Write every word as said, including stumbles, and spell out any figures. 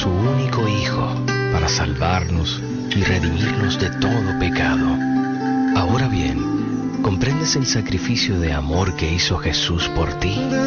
su único Hijo para salvarnos y redimirnos de todo pecado. Ahora bien, ¿comprendes el sacrificio de amor que hizo Jesús por ti?